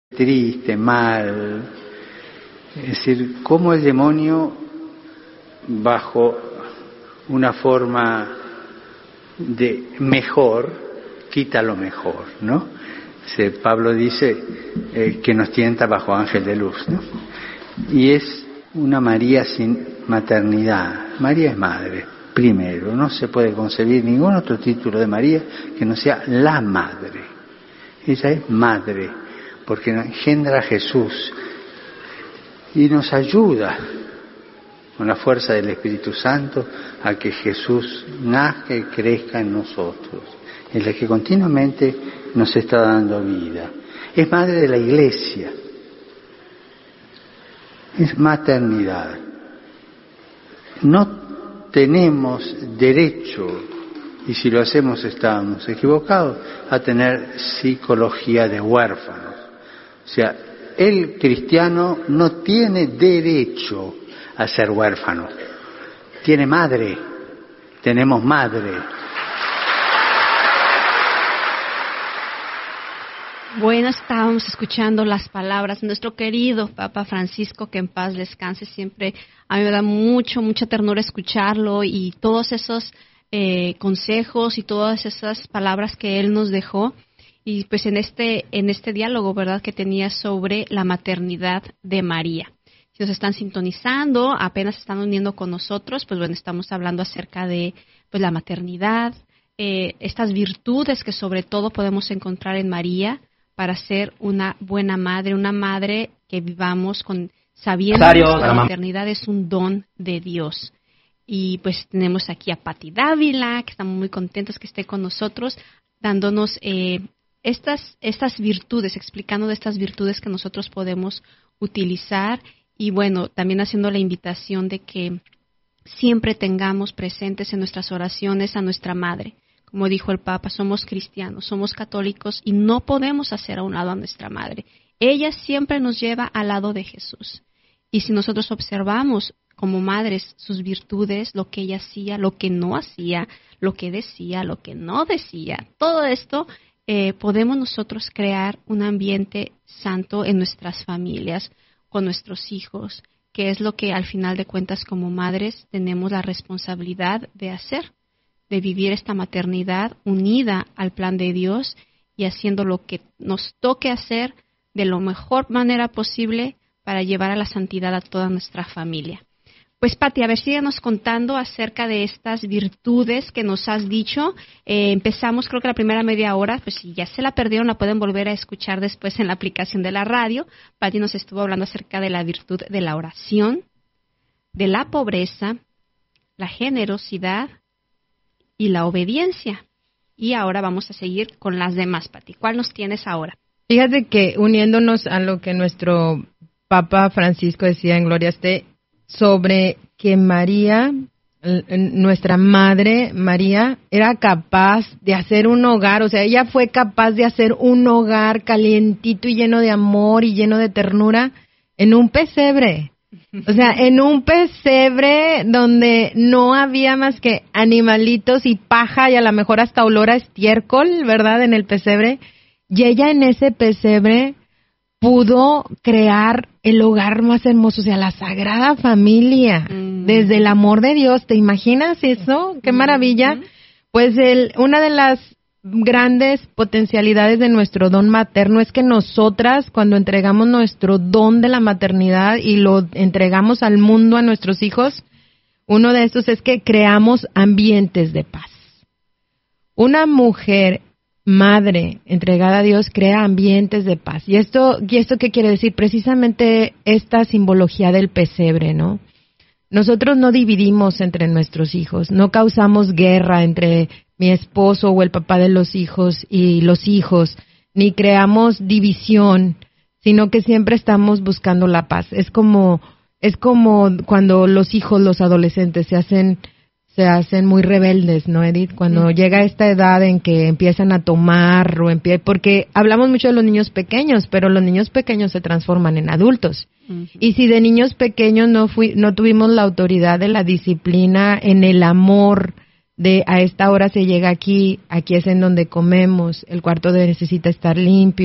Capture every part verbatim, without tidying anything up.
triste, mal. Es decir, cómo el demonio, bajo una forma de mejor, quita lo mejor, ¿no? Se, Pablo dice eh, que nos tienta bajo ángel de luz, ¿no? Y es una María sin maternidad. María es madre, primero. No se puede concebir ningún otro título de María que no sea la madre. Ella es madre, porque engendra a Jesús y nos ayuda con la fuerza del Espíritu Santo a que Jesús nazca y crezca en nosotros, en la que continuamente nos está dando vida. Es madre de la Iglesia, es maternidad. No tenemos derecho, y si lo hacemos estamos equivocados, a tener psicología de huérfanos. O sea, el cristiano no tiene derecho a ser huérfano. Tiene madre, tenemos madre. Bueno, estábamos escuchando las palabras de nuestro querido Papa Francisco, que en paz descanse. Siempre a mí me da mucho, mucha ternura escucharlo y todos esos eh, consejos y todas esas palabras que él nos dejó. Y pues en este, en este diálogo, ¿verdad?, que tenía sobre la maternidad de María. Si nos están sintonizando, apenas se están uniendo con nosotros, pues bueno, estamos hablando acerca de pues la maternidad, eh, estas virtudes que sobre todo podemos encontrar en María para ser una buena madre, una madre que vivamos con sabiendo que la maternidad es un don de Dios. Y pues tenemos aquí a Pati Dávila, que estamos muy contentos que esté con nosotros, dándonos eh, estas, estas virtudes, explicando de estas virtudes que nosotros podemos utilizar. Y bueno, también haciendo la invitación de que siempre tengamos presentes en nuestras oraciones a nuestra madre. Como dijo el Papa, somos cristianos, somos católicos y no podemos hacer a un lado a nuestra madre. Ella siempre nos lleva al lado de Jesús. Y si nosotros observamos como madres sus virtudes, lo que ella hacía, lo que no hacía, lo que decía, lo que no decía, todo esto, eh, podemos nosotros crear un ambiente santo en nuestras familias, con nuestros hijos, que es lo que al final de cuentas como madres tenemos la responsabilidad de hacer, de vivir esta maternidad unida al plan de Dios y haciendo lo que nos toque hacer de la mejor manera posible para llevar a la santidad a toda nuestra familia. Pues Pati, a ver, síguenos contando acerca de estas virtudes que nos has dicho. Eh, empezamos creo que la primera media hora, pues si ya se la perdieron la pueden volver a escuchar después en la aplicación de la radio. Pati nos estuvo hablando acerca de la virtud de la oración, de la pobreza, la generosidad y la obediencia. Y ahora vamos a seguir con las demás, Pati. ¿Cuál nos tienes ahora? Fíjate que uniéndonos a lo que nuestro Papa Francisco decía en Gloria esté, sobre que María, nuestra madre María, era capaz de hacer un hogar, o sea, ella fue capaz de hacer un hogar calientito y lleno de amor y lleno de ternura en un pesebre. O sea, en un pesebre donde no había más que animalitos y paja y a lo mejor hasta olor a estiércol, ¿verdad? En el pesebre. Y ella en ese pesebre pudo crear el hogar más hermoso, o sea, la Sagrada Familia, mm. desde el amor de Dios. ¿Te imaginas eso? ¡Qué maravilla! Mm. Pues el, una de las grandes potencialidades de nuestro don materno es que nosotras, cuando entregamos nuestro don de la maternidad y lo entregamos al mundo, a nuestros hijos, uno de estos es que creamos ambientes de paz. Una mujer madre entregada a Dios crea ambientes de paz. ¿Y esto, y esto qué quiere decir? Precisamente esta simbología del pesebre, ¿no? Nosotros no dividimos entre nuestros hijos, no causamos guerra entre mi esposo o el papá de los hijos y los hijos, ni creamos división, sino que siempre estamos buscando la paz. Es como, es como cuando los hijos, los adolescentes se hacen se hacen muy rebeldes, ¿no, Edith? Cuando mm. llega esta edad en que empiezan a tomar o empie- porque hablamos mucho de los niños pequeños, pero los niños pequeños se transforman en adultos. Mm-hmm. Y si de niños pequeños no fui, no tuvimos la autoridad de la disciplina, en el amor de a esta hora se llega aquí, aquí es en donde comemos, el cuarto necesita estar limpio,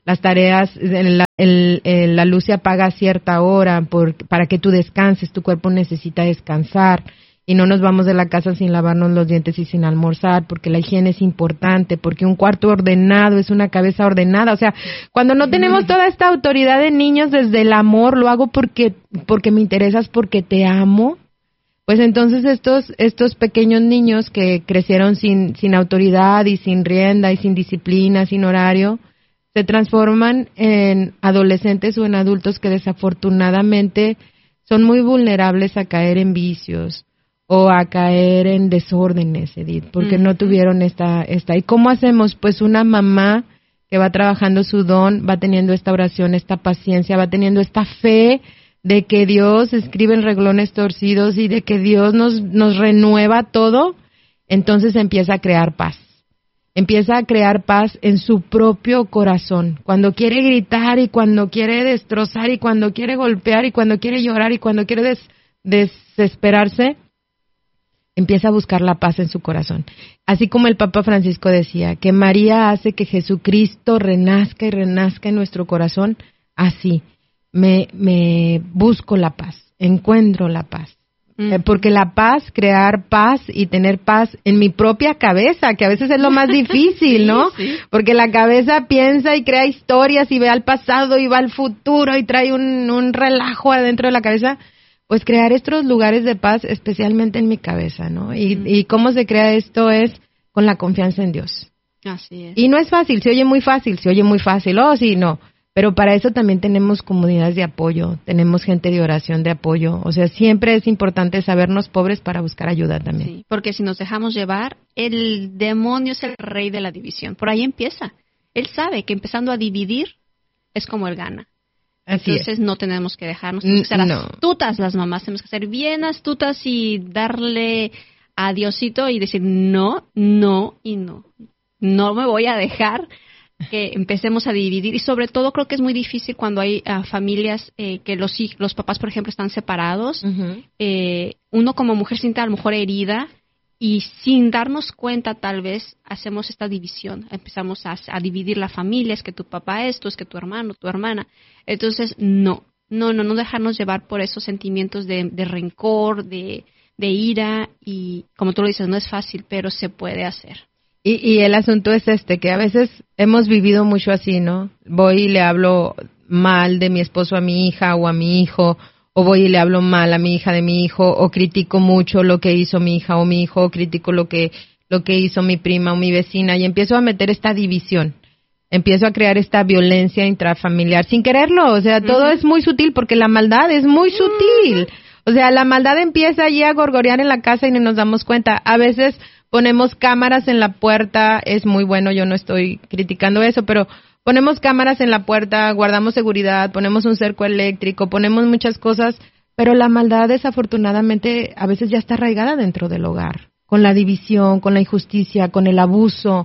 las tareas, la, el, el, la luz se apaga a cierta hora por, para que tú descanses, tu cuerpo necesita descansar y no nos vamos de la casa sin lavarnos los dientes y sin almorzar, porque la higiene es importante, porque un cuarto ordenado es una cabeza ordenada. O sea, cuando no tenemos toda esta autoridad de niños desde el amor, lo hago porque, porque me interesas, porque te amo, pues entonces estos, estos pequeños niños que crecieron sin, sin autoridad y sin rienda y sin disciplina, sin horario, se transforman en adolescentes o en adultos que desafortunadamente son muy vulnerables a caer en vicios o a caer en desórdenes, Edith, porque mm. no tuvieron esta, esta. ¿Y cómo hacemos? Pues una mamá que va trabajando su don, va teniendo esta oración, esta paciencia, va teniendo esta fe de que Dios escribe en renglones torcidos y de que Dios nos, nos renueva todo, entonces empieza a crear paz. Empieza a crear paz en su propio corazón. Cuando quiere gritar y cuando quiere destrozar y cuando quiere golpear y cuando quiere llorar y cuando quiere des, desesperarse, empieza a buscar la paz en su corazón. Así como el Papa Francisco decía, que María hace que Jesucristo renazca y renazca en nuestro corazón, así me, me busco la paz, encuentro la paz. Eh, porque la paz, crear paz y tener paz en mi propia cabeza, que a veces es lo más difícil, ¿no? Sí, sí. Porque la cabeza piensa y crea historias y ve al pasado y va al futuro y trae un, un relajo adentro de la cabeza. Pues crear estos lugares de paz, especialmente en mi cabeza, ¿no? Y, mm. y cómo se crea esto es con la confianza en Dios. Así es. Y no es fácil, se oye muy fácil, se oye muy fácil, oh, sí, no. Pero para eso también tenemos comunidades de apoyo, tenemos gente de oración de apoyo. O sea, siempre es importante sabernos pobres para buscar ayuda también. Sí, porque si nos dejamos llevar, el demonio es el rey de la división. Por ahí empieza. Él sabe que empezando a dividir es como él gana. Así Entonces es. no tenemos que dejarnos, tenemos que ser no. astutas las mamás, tenemos que ser bien astutas y darle a Diosito y decir no, no y no. No me voy a dejar que empecemos a dividir y sobre todo creo que es muy difícil cuando hay uh, familias eh, que los los papás, por ejemplo, están separados. Uh-huh. Eh, uno como mujer siente a lo mejor herida y sin darnos cuenta tal vez hacemos esta división. Empezamos a, a dividir la familia, es que tu papá esto, es que tu hermano, tu hermana. Entonces, no, no, no, no dejarnos llevar por esos sentimientos de, de rencor, de, de ira y como tú lo dices, no es fácil, pero se puede hacer. Y, y el asunto es este, que a veces hemos vivido mucho así, ¿no? Voy y le hablo mal de mi esposo a mi hija o a mi hijo, o voy y le hablo mal a mi hija de mi hijo, o critico mucho lo que hizo mi hija o mi hijo, o critico lo que, lo que hizo mi prima o mi vecina, y empiezo a meter esta división. Empiezo a crear esta violencia intrafamiliar sin quererlo, o sea, todo uh-huh. es muy sutil porque la maldad es muy uh-huh. sutil. O sea, la maldad empieza allí a gorgorear en la casa y ni nos damos cuenta. A veces ponemos cámaras en la puerta, es muy bueno, yo no estoy criticando eso, pero ponemos cámaras en la puerta, guardamos seguridad, ponemos un cerco eléctrico, ponemos muchas cosas, pero la maldad desafortunadamente a veces ya está arraigada dentro del hogar, con la división, con la injusticia, con el abuso.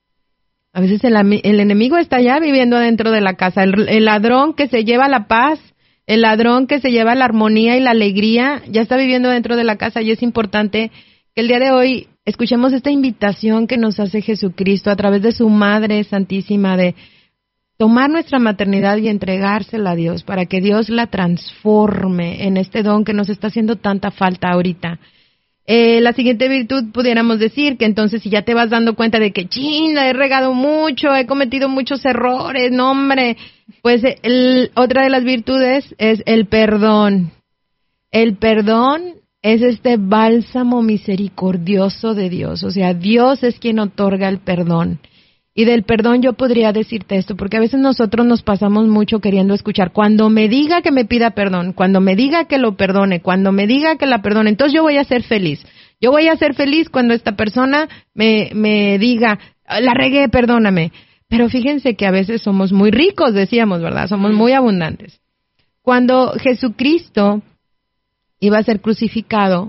A veces el, el enemigo está ya viviendo dentro de la casa, el, el ladrón que se lleva la paz, el ladrón que se lleva la armonía y la alegría, ya está viviendo dentro de la casa y es importante que el día de hoy escuchemos esta invitación que nos hace Jesucristo a través de su Madre Santísima de tomar nuestra maternidad y entregársela a Dios para que Dios la transforme en este don que nos está haciendo tanta falta ahorita. Eh, la siguiente virtud pudiéramos decir que entonces si ya te vas dando cuenta de que chin, he regado mucho, he cometido muchos errores, no hombre, pues el, otra de las virtudes es el perdón. El perdón es este bálsamo misericordioso de Dios, o sea, Dios es quien otorga el perdón. Y del perdón yo podría decirte esto, porque a veces nosotros nos pasamos mucho queriendo escuchar, cuando me diga que me pida perdón, cuando me diga que lo perdone, cuando me diga que la perdone, entonces yo voy a ser feliz. Yo voy a ser feliz cuando esta persona me, me diga, la regué, perdóname. Pero fíjense que a veces somos muy ricos, decíamos, ¿verdad? Somos muy abundantes. Cuando Jesucristo iba a ser crucificado,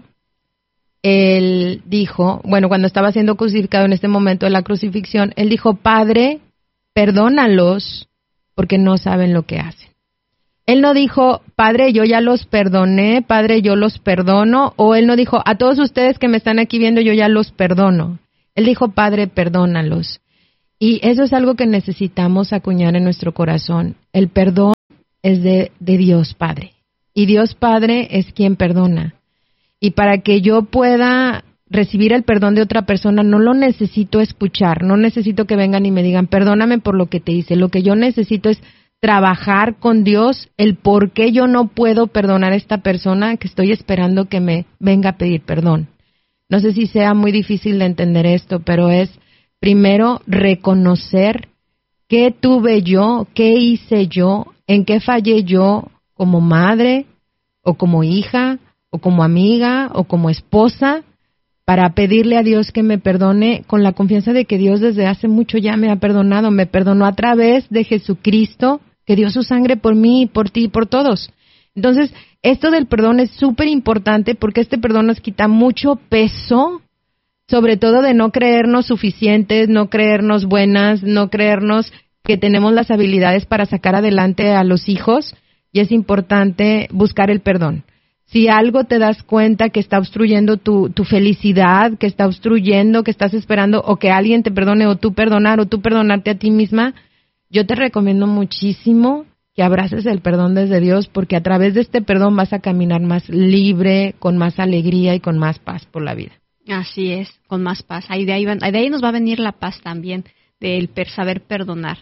él dijo, bueno, cuando estaba siendo crucificado en este momento de la crucifixión, él dijo, Padre, perdónalos porque no saben lo que hacen. Él no dijo, Padre, yo ya los perdoné, Padre, yo los perdono, o él no dijo, a todos ustedes que me están aquí viendo, yo ya los perdono. Él dijo, Padre, perdónalos. Y eso es algo que necesitamos acuñar en nuestro corazón. El perdón es de, de Dios Padre. Y Dios Padre es quien perdona. Y para que yo pueda recibir el perdón de otra persona, no lo necesito escuchar, no necesito que vengan y me digan, perdóname por lo que te hice. Lo que yo necesito es trabajar con Dios el por qué yo no puedo perdonar a esta persona que estoy esperando que me venga a pedir perdón. No sé si sea muy difícil de entender esto, pero es primero reconocer qué tuve yo, qué hice yo, en qué fallé yo como madre o como hija o como amiga o como esposa, para pedirle a Dios que me perdone con la confianza de que Dios desde hace mucho ya me ha perdonado, me perdonó a través de Jesucristo, que dio su sangre por mí, por ti y por todos. Entonces, esto del perdón es súper importante porque este perdón nos quita mucho peso, sobre todo de no creernos suficientes, no creernos buenas, no creernos que tenemos las habilidades para sacar adelante a los hijos, y es importante buscar el perdón. Si algo te das cuenta que está obstruyendo tu, tu felicidad, que está obstruyendo, que estás esperando o que alguien te perdone o tú perdonar o tú perdonarte a ti misma, yo te recomiendo muchísimo que abraces el perdón desde Dios, porque a través de este perdón vas a caminar más libre, con más alegría y con más paz por la vida. Así es, con más paz. Ahí de ahí, van, de ahí nos va a venir la paz también, del per, saber perdonar.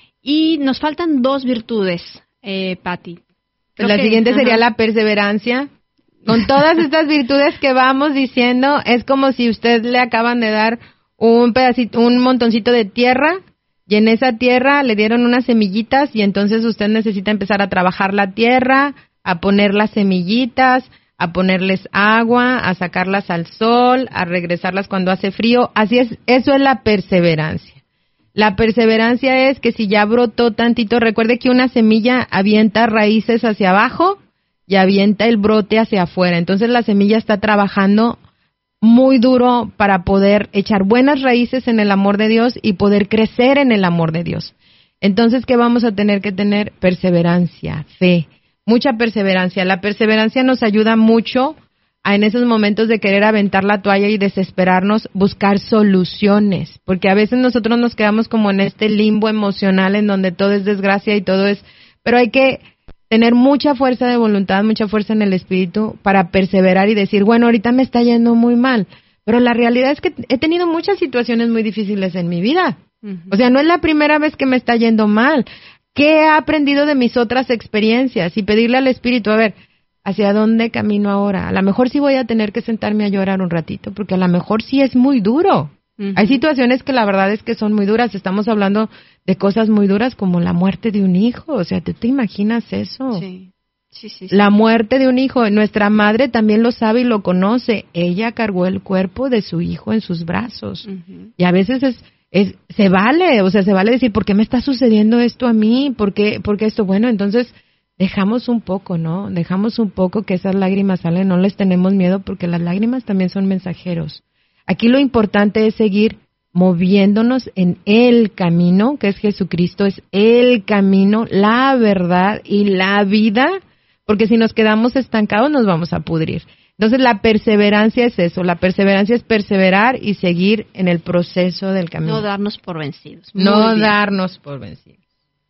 Y nos faltan dos virtudes, eh, Pati. Creo la que, siguiente ajá. sería la perseverancia. Con todas estas virtudes que vamos diciendo, es como si usted le acaban de dar un pedacito, un montoncito de tierra, y en esa tierra le dieron unas semillitas, y entonces usted necesita empezar a trabajar la tierra, a poner las semillitas, a ponerles agua, a sacarlas al sol, a regresarlas cuando hace frío. Así es, eso es la perseverancia. La perseverancia es que si ya brotó tantito, recuerde que una semilla avienta raíces hacia abajo y avienta el brote hacia afuera. Entonces la semilla está trabajando muy duro para poder echar buenas raíces en el amor de Dios y poder crecer en el amor de Dios. Entonces, ¿qué vamos a tener que tener? Perseverancia, fe, mucha perseverancia. La perseverancia nos ayuda mucho a, en esos momentos de querer aventar la toalla y desesperarnos, buscar soluciones, porque a veces nosotros nos quedamos como en este limbo emocional en donde todo es desgracia y todo es, pero hay que tener mucha fuerza de voluntad, mucha fuerza en el espíritu para perseverar y decir, bueno, ahorita me está yendo muy mal, pero la realidad es que he tenido muchas situaciones muy difíciles en mi vida. Uh-huh. O sea, no es la primera vez que me está yendo mal. ¿Qué he aprendido de mis otras experiencias? Y pedirle al espíritu, a ver, ¿hacia dónde camino ahora? A lo mejor sí voy a tener que sentarme a llorar un ratito, porque a lo mejor sí es muy duro. Uh-huh. Hay situaciones que la verdad es que son muy duras. Estamos hablando de cosas muy duras como la muerte de un hijo. O sea, ¿tú te imaginas eso? Sí. Sí, sí, sí. La muerte de un hijo. Nuestra madre también lo sabe y lo conoce. Ella cargó el cuerpo de su hijo en sus brazos. Uh-huh. Y a veces es, es, se vale, o sea, se vale decir, ¿por qué me está sucediendo esto a mí? ¿Por qué, por qué esto? Bueno, entonces dejamos un poco, ¿no? Dejamos un poco que esas lágrimas salen. No les tenemos miedo porque las lágrimas también son mensajeros. Aquí lo importante es seguir moviéndonos en el camino, que es Jesucristo, es el camino, la verdad y la vida, porque si nos quedamos estancados nos vamos a pudrir. Entonces la perseverancia es eso, la perseverancia es perseverar y seguir en el proceso del camino. No darnos por vencidos. No darnos por vencidos.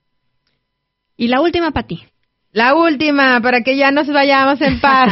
Y la última para ti. La última, para que ya nos vayamos en paz.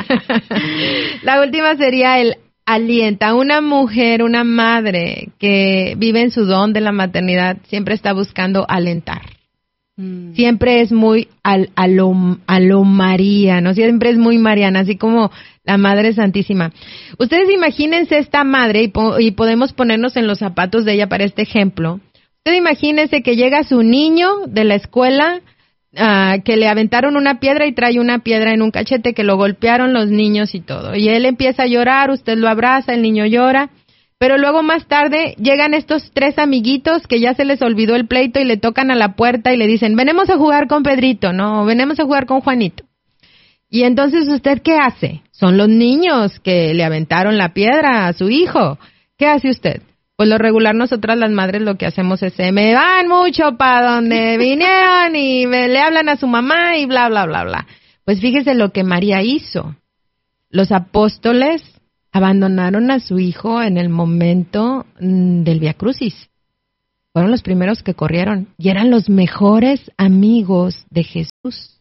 La última sería el alienta. Una mujer, una madre que vive en su don de la maternidad, siempre está buscando alentar. Mm. Siempre es muy al, a, lo, a lo María, ¿no? Siempre es muy mariana, así como la Madre Santísima. Ustedes imagínense esta madre, y, po- y podemos ponernos en los zapatos de ella para este ejemplo. Ustedes imagínense que llega su niño de la escuela, Uh, que le aventaron una piedra y trae una piedra en un cachete, que lo golpearon los niños y todo. Y él empieza a llorar, usted lo abraza, el niño llora, pero luego más tarde llegan estos tres amiguitos que ya se les olvidó el pleito y le tocan a la puerta y le dicen, venimos a jugar con Pedrito, no, venimos a jugar con Juanito. Y entonces, ¿usted qué hace? Son los niños que le aventaron la piedra a su hijo. ¿Qué hace usted? Pues lo regular nosotras las madres lo que hacemos es, se me van mucho para donde vinieron y me, le hablan a su mamá y bla, bla, bla, bla. Pues fíjese lo que María hizo. Los apóstoles abandonaron a su hijo en el momento mmm, del Vía Crucis. fueron los primeros que corrieron y eran los mejores amigos de Jesús.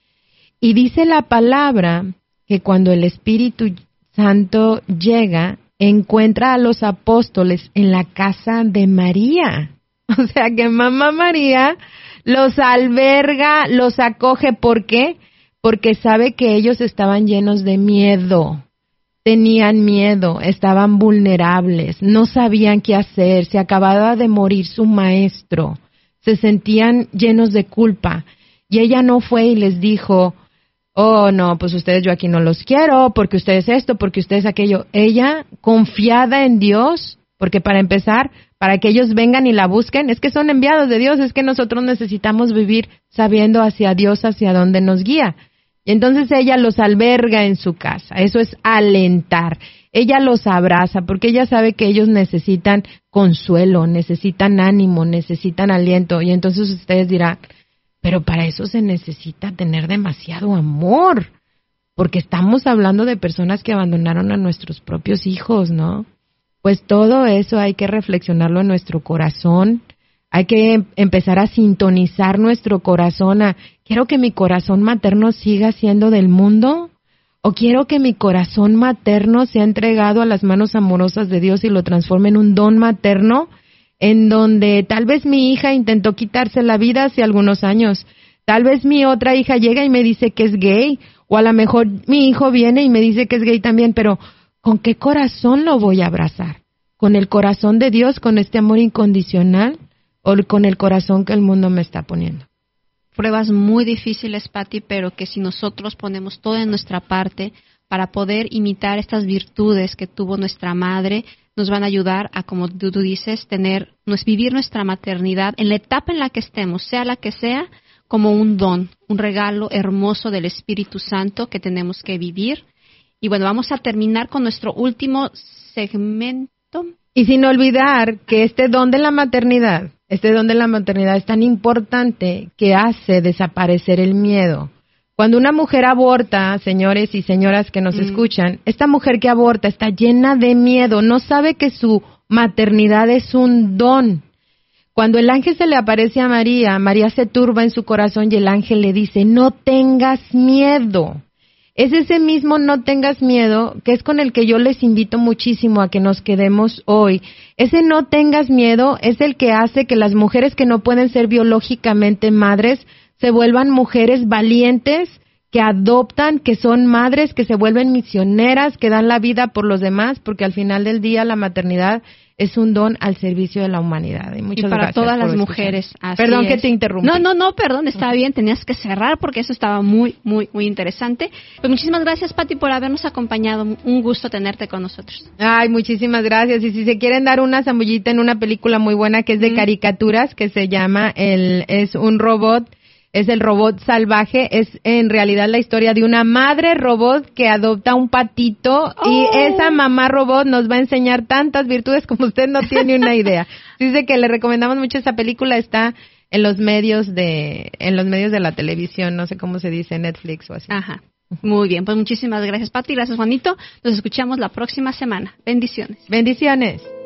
Y dice la palabra que cuando el Espíritu Santo llega, encuentra a los apóstoles en la casa de María. O sea que mamá María los alberga, los acoge. ¿Por qué? Porque sabe que ellos estaban llenos de miedo. Tenían miedo, estaban vulnerables, no sabían qué hacer, se acababa de morir su maestro, se sentían llenos de culpa. Y ella no fue y les dijo, oh, no, pues ustedes yo aquí no los quiero, porque ustedes esto, porque ustedes aquello. Ella, confiada en Dios, porque para empezar, para que ellos vengan y la busquen, es que son enviados de Dios, es que nosotros necesitamos vivir sabiendo hacia Dios, hacia dónde nos guía. Y entonces ella los alberga en su casa, eso es alentar. Ella los abraza porque ella sabe que ellos necesitan consuelo, necesitan ánimo, necesitan aliento. Y entonces ustedes dirán, pero para eso se necesita tener demasiado amor, porque estamos hablando de personas que abandonaron a nuestros propios hijos, ¿no? Pues todo eso hay que reflexionarlo en nuestro corazón, hay que empezar a sintonizar nuestro corazón a, ¿quiero que mi corazón materno siga siendo del mundo? ¿O quiero que mi corazón materno sea entregado a las manos amorosas de Dios y lo transforme en un don materno? En donde tal vez mi hija intentó quitarse la vida hace algunos años, tal vez mi otra hija llega y me dice que es gay, o a lo mejor mi hijo viene y me dice que es gay también, pero ¿con qué corazón lo voy a abrazar? ¿Con el corazón de Dios, con este amor incondicional, o con el corazón que el mundo me está poniendo? Pruebas muy difíciles, Pati, pero que si nosotros ponemos todo en nuestra parte para poder imitar estas virtudes que tuvo nuestra madre, nos van a ayudar a, como tú, tú dices, tener, nos, vivir nuestra maternidad en la etapa en la que estemos, sea la que sea, como un don, un regalo hermoso del Espíritu Santo que tenemos que vivir. Y bueno, vamos a terminar con nuestro último segmento. Y sin olvidar que este don de la maternidad, este don de la maternidad es tan importante que hace desaparecer el miedo. Cuando una mujer aborta, señores y señoras que nos mm. escuchan, esta mujer que aborta está llena de miedo, no sabe que su maternidad es un don. Cuando el ángel se le aparece a María, María se turba en su corazón y el ángel le dice, no tengas miedo. Es ese mismo no tengas miedo que es con el que yo les invito muchísimo a que nos quedemos hoy. Ese no tengas miedo es el que hace que las mujeres que no pueden ser biológicamente madres se vuelvan mujeres valientes, que adoptan, que son madres, que se vuelven misioneras, que dan la vida por los demás, porque al final del día la maternidad es un don al servicio de la humanidad. Y, muchas y para gracias todas las escuchar. mujeres. Así Perdón es. que te interrumpa. No, no, no, perdón, está bien, tenías que cerrar porque eso estaba muy, muy, muy interesante. Pues muchísimas gracias, Pati, por habernos acompañado. Un gusto tenerte con nosotros. Ay, muchísimas gracias. Y si se quieren dar una zambullita en una película muy buena que es de mm. caricaturas, que se llama el es un robot, es el robot salvaje, es en realidad la historia de una madre robot que adopta un patito oh. y esa mamá robot nos va a enseñar tantas virtudes como usted no tiene una idea. Dice que le recomendamos mucho esa película, está en los medios de en los medios de la televisión, no sé cómo se dice, Netflix o así. Ajá. Muy bien, pues muchísimas gracias, Pati, gracias, Juanito. Nos escuchamos la próxima semana. Bendiciones. Bendiciones.